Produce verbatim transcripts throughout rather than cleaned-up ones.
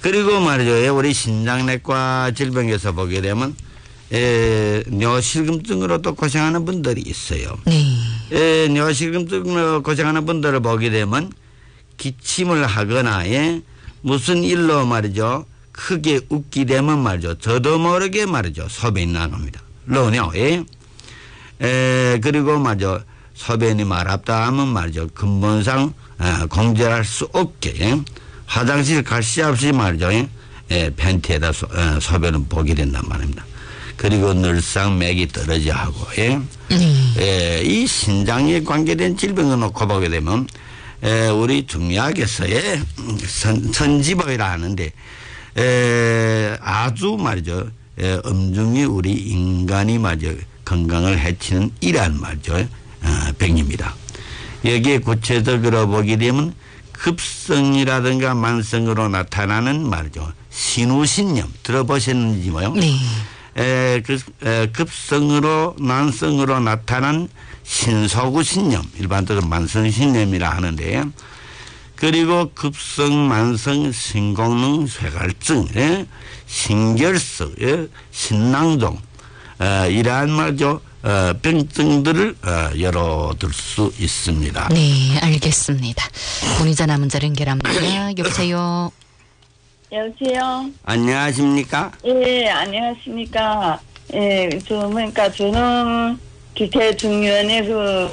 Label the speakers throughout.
Speaker 1: 그리고 말이죠. 우리 신장내과 질병에서 보게 되면 에, 뇌실금증으로 또 고생하는 분들이 있어요.
Speaker 2: 네.
Speaker 1: 에, 뇌실금증으로 고생하는 분들을 보게 되면 기침을 하거나 예, 무슨 일로 말이죠. 크게 웃게 되면 말이죠. 저도 모르게 말이죠. 소변이 나옵니다. 로뇨. 예. 에, 그리고 말이죠. 소변이 마렵다 하면 말이죠. 근본상 에, 공절할 수 없게 예. 화장실 갈 새 없이 말이죠. 예, 팬티에다 소, 에, 소변을 보게 된단 말입니다. 그리고 늘상 맥이 떨어져 하고 예. 음. 예, 이 신장에 관계된 질병을 놓고 보게 되면 에, 우리 중의학에서의 선, 선지법이라 하는데 에, 아주 말이죠. 에, 엄중히 우리 인간이 말이죠. 건강을 해치는 이러한 말이죠. 어, 병입니다. 여기에 구체적으로 보게 되면 급성이라든가 만성으로 나타나는 말이죠. 신우신염 들어보셨는지 뭐요?
Speaker 2: 네.
Speaker 1: 에, 그, 에, 급성으로 만성으로 나타난 신소구신염 일반적으로 만성신염이라 하는데 그리고 급성 만성 신공능 쇠갈증 예? 신결석 예? 신낭종 어, 이러한 말이죠. 어, 병증들을 어, 열어둘 수 있습니다.
Speaker 2: 네, 알겠습니다. 문의자 남은 자를 연결합니다. 여보세요.
Speaker 3: 여보세요.
Speaker 1: 안녕하십니까?
Speaker 3: 예, 안녕하십니까. 예, 저 그러니까 저는 기태중의원의 그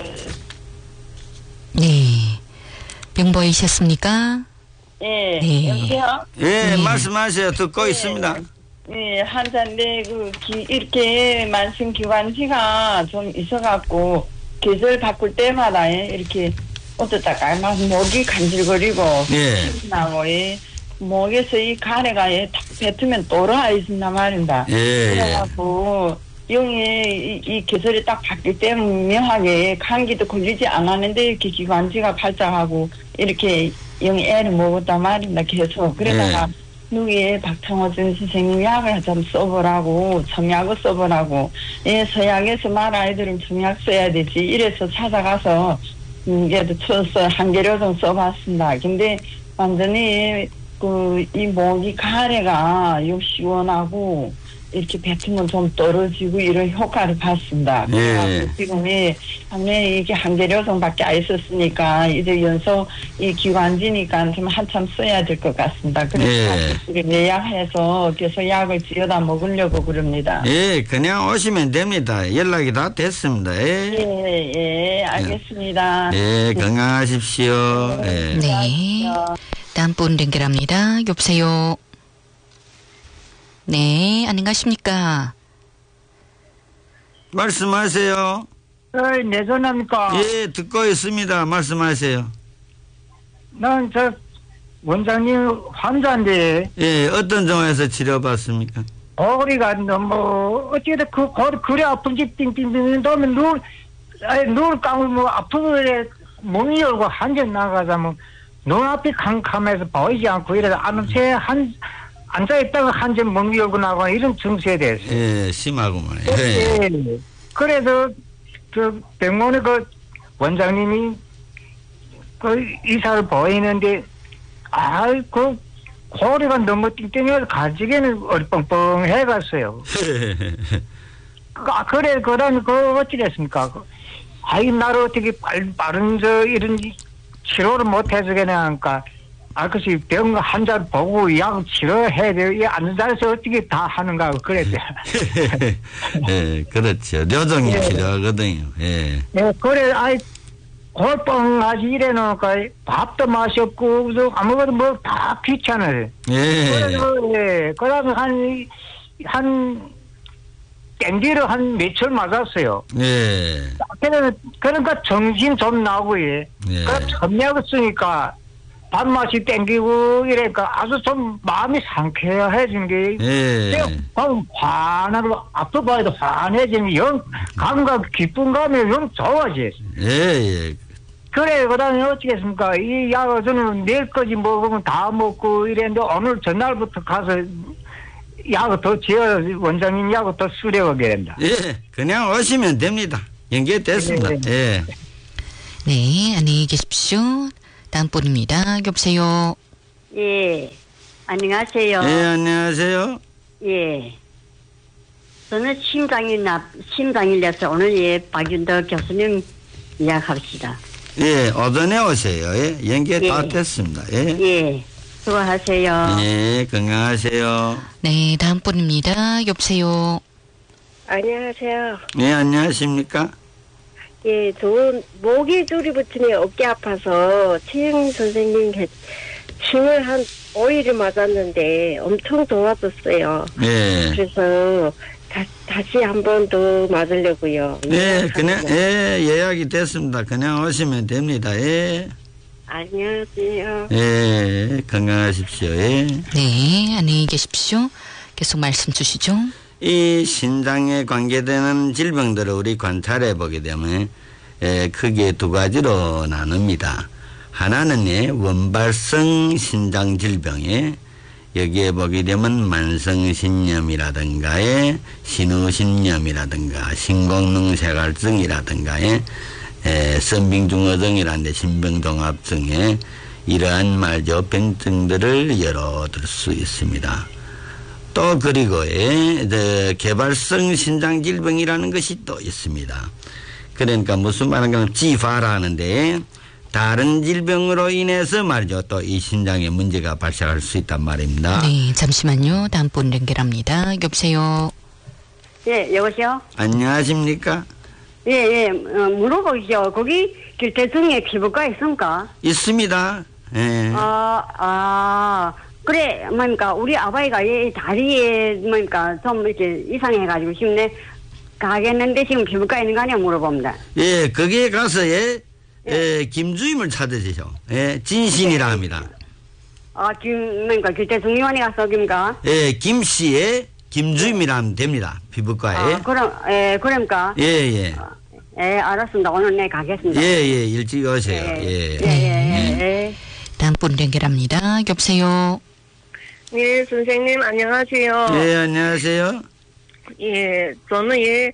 Speaker 2: 네, 병 보이셨습니까?
Speaker 3: 예,
Speaker 2: 네.
Speaker 3: 여보세요.
Speaker 1: 예,
Speaker 2: 네.
Speaker 1: 말씀하세요. 듣고
Speaker 3: 예.
Speaker 1: 있습니다.
Speaker 3: 예, 환자인데 그 기, 이렇게 만성 기관지가 좀 있어갖고 계절 바꿀 때마다 이렇게 어쩌다가 막 목이 간질거리고
Speaker 1: 예.
Speaker 3: 나고 예. 목에서 이 가래가 예, 탁 뱉으면 또라이 있나 말입니다.
Speaker 1: 예.
Speaker 3: 그래갖고 영이 이, 이 계절이 딱 바뀔 때 묘하게 감기도 걸리지 않았는데 이렇게 기관지가 발작하고 이렇게 영이 애를 먹었단 말입니다. 계속 그러다가
Speaker 1: 예.
Speaker 3: 누구의 박창호준 선생님 약을 좀 써보라고 청약을 써보라고 예, 서약에서 말 아이들은 청약 써야 되지 이래서 찾아가서 음, 그래도 쳐서 한 개를 좀 써봤습니다. 근데 완전히 그 이 목이 가래가 요 시원하고 이렇게 뱉으면 좀 떨어지고 이런 효과를 봤습니다.
Speaker 1: 예.
Speaker 3: 지금 이 작년에 이게 한 개료성밖에 안 있었으니까 이제 연속 이 기관지니까 좀 한참 써야 될 것 같습니다. 그래서
Speaker 1: 예.
Speaker 3: 예약해서 계속 약을 지어다 먹으려고 그럽니다.
Speaker 1: 예, 그냥 오시면 됩니다. 연락이 다 됐습니다. 예,
Speaker 3: 예, 예, 알겠습니다.
Speaker 1: 예, 건강하십시오. 예.
Speaker 2: 네. 다음 분 연결합니다. 여보세요. 네, 안녕하십니까?
Speaker 1: 말씀하세요.
Speaker 4: 어이, 내 전화입니까?
Speaker 1: 예, 듣고 있습니다. 말씀하세요.
Speaker 4: 난 저 원장님 환자인데
Speaker 1: 예, 어떤 정화에서 치료받습니까?
Speaker 4: 허리가 너무 어찌든 그 허리 그래 아픈지 띵띵띵 돌면 눈 아니 눈을 감으면 아프게 몸이 열고 한전 나가자면 눈앞이 캄캄해서 보이지 않고 이래서 아는 채한 앉아있다가 한전 몸이 열고 나가 이런 증세에 대해서
Speaker 1: 예, 심하구만.
Speaker 4: 예.
Speaker 1: 예.
Speaker 4: 그래서 그 병원에 그 원장님이 그 의사를 보이는데 아이 그 고리가 너무 띵띵해서 가지기는 어리뻥뻥해 갔어요. 아, 그래 그러면 그 어찌됐습니까? 아이 나를 어떻게 빠른, 빠른 저 이런 치료를 못해서 그냥 하니까 아, 그치, 병 환자를 보고 약 치료해야 돼요. 이 앉은 자리에서 어떻게 다 하는가, 그랬대.
Speaker 1: 예, 그렇죠. 뇌종이
Speaker 4: 예.
Speaker 1: 필요하거든요. 예.
Speaker 4: 예, 그래, 아이, 골뻥하지 이래놓으니까 밥도 맛이 없고, 그래서 아무것도 뭐 다 귀찮아요.
Speaker 1: 예.
Speaker 4: 그래서, 예, 그 다음에 한, 한, 땡기를 한 며칠 맞았어요.
Speaker 1: 예.
Speaker 4: 그러니까, 그러니까 정신 좀 나고, 예.
Speaker 1: 예.
Speaker 4: 그 점약을 쓰니까, 밥맛이 땡기고 이러니까 아주 좀 마음이 상쾌해진 게
Speaker 1: 예.
Speaker 4: 그럼 환하고 앞으로 봐도 환해지면 영 감각 기쁜 감이 영 좋아지.
Speaker 1: 예, 예.
Speaker 4: 그래 그다음에 어찌겠습니까? 이 약을 저는 내일까지 먹으면 다 먹고 이랬는데 오늘 전날부터 가서 약을 더 지어 원장님 약을 더 수려하게 된다.
Speaker 1: 예, 그냥 오시면 됩니다. 연결됐습니다.
Speaker 4: 네.
Speaker 1: 예.
Speaker 2: 네, 안녕히 계십시오. 다음 분입니다. 여보세요.
Speaker 5: 예,
Speaker 3: 안녕하세요.
Speaker 1: 예, 안녕하세요.
Speaker 3: 예. 저는 심장이 나, 심장일려서 오늘 예, 박윤덕 교수님 이야기합시다.
Speaker 1: 예, 오전에 오세요. 예, 연계 다
Speaker 3: 예.
Speaker 1: 됐습니다. 예.
Speaker 3: 예. 수고하세요.
Speaker 1: 예, 건강하세요.
Speaker 2: 네, 다음 분입니다. 여보세요.
Speaker 5: 안녕하세요.
Speaker 1: 예, 안녕하십니까?
Speaker 5: 예, 저 목이 줄이 붙으니 어깨 아파서 최영 선생님 개- 침을 한 오 일을 맞았는데 엄청 좋아졌어요.
Speaker 1: 예.
Speaker 5: 그래서 다, 다시 한 번 더 맞으려고요.
Speaker 1: 예, 그냥, 예, 예약이 됐습니다. 그냥 오시면 됩니다. 예.
Speaker 5: 안녕하세요.
Speaker 1: 예, 건강하십시오. 예.
Speaker 2: 네, 안녕히 계십시오. 계속 말씀 주시죠.
Speaker 1: 이 신장에 관계되는 질병들을 우리 관찰해 보게 되면 에, 크게 두 가지로 나눕니다. 하나는 예, 원발성 신장 질병에 여기에 보게 되면 만성신염이라든가 예, 신우신염이라든가 신공능쇠갈증이라든가 예, 에, 선빙중어증이라는 데 신병종합증에 이러한 말죠 병증들을 열어둘 수 있습니다. 또 그리고 예, 저 개발성 신장 질병이라는 것이 또 있습니다. 그러니까 무슨 말인가 지파라 하는데 다른 질병으로 인해서 말이죠. 또 이 신장에 문제가 발생할 수 있단 말입니다.
Speaker 2: 네, 잠시만요. 다음 분 연결합니다. 여보세요.
Speaker 3: 예, 여보세요?
Speaker 1: 안녕하십니까?
Speaker 3: 예, 예, 어, 물어보시죠. 거기 길대중에 피부과 있습니까?
Speaker 1: 있습니다. 예.
Speaker 3: 아, 아, 그래, 뭡니까, 우리 아바이가 이 다리에, 뭡니까, 좀 이렇게 이상해가지고 싶네. 가겠는데 지금 피부과에 있는 거 아니야? 물어봅니다.
Speaker 1: 예, 거기에 가서 예, 예, 김주임을 찾으시죠. 예, 진신이라 합니다.
Speaker 3: 아, 지금, 뭡니까, 길대중의원에 가서, 깁니까?
Speaker 1: 예, 김씨의 김주임이라 하면 됩니다. 피부과에.
Speaker 3: 아, 그럼, 예, 그러니까.
Speaker 1: 예, 예.
Speaker 3: 예, 알았습니다. 오늘 내 가겠습니다.
Speaker 1: 예, 예, 일찍 오세요.
Speaker 3: 예,
Speaker 1: 예.
Speaker 3: 예, 예, 예.
Speaker 2: 다음 분 연결합니다. 여보세요.
Speaker 5: 예, 선생님 안녕하세요.
Speaker 1: 예, 안녕하세요.
Speaker 5: 예, 저는 예,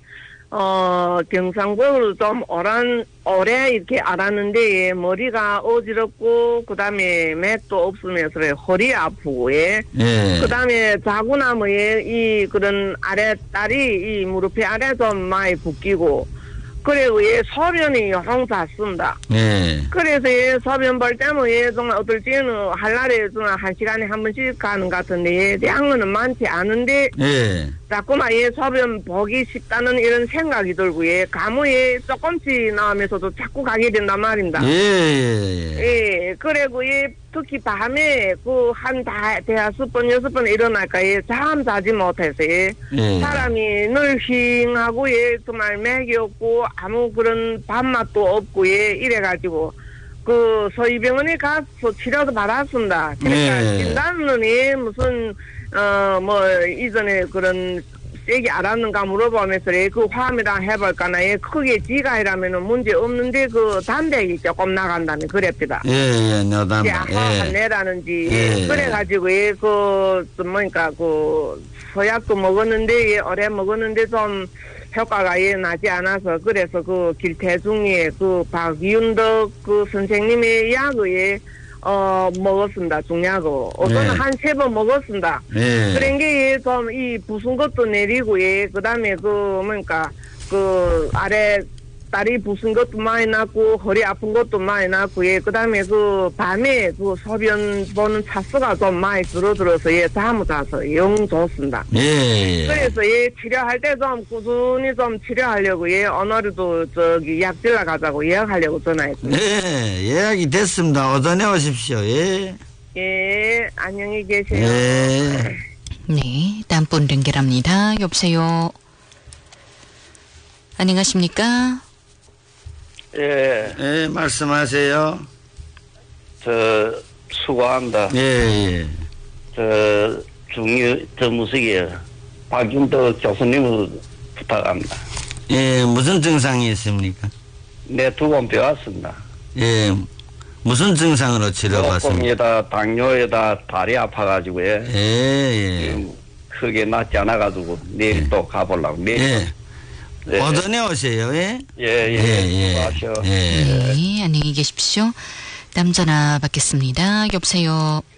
Speaker 5: 어, 경상도로 좀 오랜, 오래 이렇게 알았는데, 예, 머리가 어지럽고, 그 다음에 맥도 없으면서 예, 허리 아프고, 예.
Speaker 1: 예.
Speaker 5: 그 다음에 자고 나면 예, 이 그런 아래, 다리, 이 무릎이 아래 좀 많이 붓기고, 그리고 예, 소변이 영 잦습니다.
Speaker 1: 예.
Speaker 5: 그래서 예, 소변 볼 때면 예, 정말 어떨 때는 한 날에 정말 한 시간에 한 번씩 가는 것 같은데, 예, 양은 많지 않은데,
Speaker 1: 예.
Speaker 5: 자꾸만 예, 소변 보기 쉽다는 이런 생각이 들고, 예, 가무에 조금씩 나오면서도 자꾸 가게 된단 말입니다.
Speaker 1: 예, 예, 예.
Speaker 5: 예, 그리고 예, 특히 밤에 그 한 다, 대여섯 번, 여섯 번 일어날까, 예, 잠 자지 못해서, 예,
Speaker 1: 예.
Speaker 5: 사람이 늘 휑하고, 예, 정말 맥이 없고, 아무 그런 밥맛도 없고, 예, 이래가지고, 그, 서희병원에 가서 치료도 받았습니다. 그러니까,
Speaker 1: 예.
Speaker 5: 진단은, 예, 무슨, 어, 뭐, 이전에 그런, 세게 알았는가 물어보면서, 예, 그 화합이랑 해볼까나, 예, 크게 지가이라면은 문제 없는데, 그 단백이 조금 나간다는 그랬습니다.
Speaker 1: 예, 예, 노담.
Speaker 5: 이제 화한
Speaker 1: 예.
Speaker 5: 내라는지,
Speaker 1: 예.
Speaker 5: 그래가지고, 예, 그, 좀 뭐니까, 그, 서약도 먹었는데, 예, 오래 먹었는데 좀 효과가 예, 나지 않아서, 그래서 그 길태중에 그 박윤덕 그 선생님의 약을 예, 어, 먹었습니다. 중약을. 어떤
Speaker 1: 예.
Speaker 5: 한 세 번 먹었습니다.
Speaker 1: 예.
Speaker 5: 그런 게, 좀, 이, 부순 것도 내리고, 예, 그 다음에, 그, 뭐니까, 그, 아래, 다리 부순 것도 많이 났고, 허리 아픈 것도 많이 났고, 예, 그 다음에 그, 밤에 그 소변 보는 차수가 좀 많이 줄어들어서, 예, 잠을 자서 영 좋습니다.
Speaker 1: 예, 예.
Speaker 5: 그래서, 예, 치료할 때 좀 꾸준히 좀 치료하려고, 예, 오늘도 저기 약질러 가자고 예약하려고 전화했습니다.
Speaker 1: 예, 예약이 됐습니다. 오전에 오십시오. 예.
Speaker 5: 예, 안녕히 계세요.
Speaker 1: 예.
Speaker 2: 네, 다음 분 연결합니다. 여보세요. 안녕하십니까?
Speaker 6: 예,
Speaker 1: 예, 말씀하세요.
Speaker 6: 저, 수고한다.
Speaker 1: 예, 예.
Speaker 6: 저, 중요, 저 무식이에요. 박윤덕 교수님을 부탁합니다.
Speaker 1: 예, 무슨 증상이 있습니까?
Speaker 6: 내 두 번 배웠습니다.
Speaker 1: 예, 무슨 증상으로 치료받습니까?
Speaker 6: 조금에다 당뇨에다 다리 아파가지고, 예.
Speaker 1: 예, 예.
Speaker 6: 지금 크게 낫지 않아가지고, 내일
Speaker 1: 예.
Speaker 6: 또 가보려고. 내일.
Speaker 1: 예.
Speaker 6: 예.
Speaker 1: 오전에 오세요, 예?
Speaker 6: 예, 예.
Speaker 1: 예, 예.
Speaker 6: 수고하셔.
Speaker 1: 예.
Speaker 2: 네, 안녕히 계십시오. 다음 전화 받겠습니다. 여보세요.